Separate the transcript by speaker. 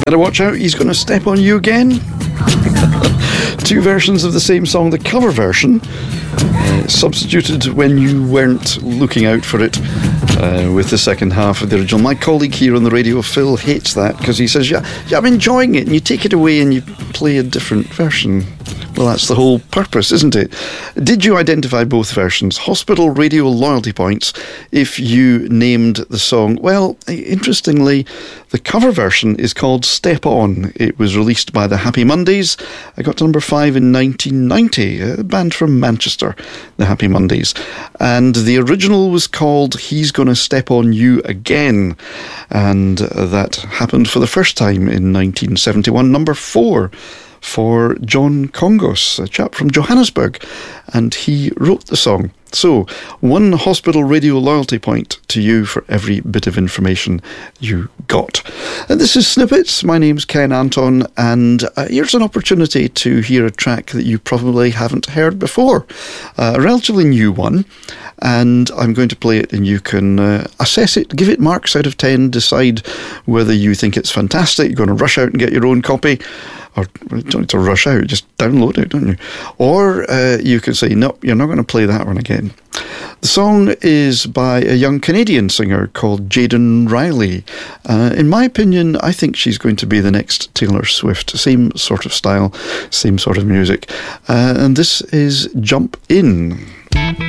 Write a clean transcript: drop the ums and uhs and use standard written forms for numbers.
Speaker 1: Better watch out, he's going to step on you again. Two versions of the same song. The cover version, substituted when you weren't looking out for it, with the second half of the original. My colleague here on the radio, Phil, hates that because he says, yeah, I'm enjoying it, and you take it away and you play a different version. Well, that's the whole purpose, isn't it? Did you identify both versions? Hospital Radio loyalty points if you named the song. Well, interestingly, the cover version is called Step On. It was released by the Happy Mondays. I got to number 5 in 1990, a band from Manchester, the Happy Mondays. And the original was called He's Gonna Step On You Again. And that happened for the first time in 1971, number 4. For John Congos, a chap from Johannesburg, and he wrote the song. So, 1 hospital radio loyalty point to you for every bit of information you got. And this is Snippets. My name's Ken Anton, and here's an opportunity to hear a track that you probably haven't heard before. A relatively new one, and I'm going to play it, and you can assess it, give it marks out of 10, decide whether you think it's fantastic. You're going to rush out and get your own copy. Or you don't need to rush out, just download it, don't you? Or you could say, no, you're not going to play that one again. The song is by a young Canadian singer called Jaden Riley. In my opinion, I think she's going to be the next Taylor Swift. Same sort of style, same sort of music. And this is Jump In.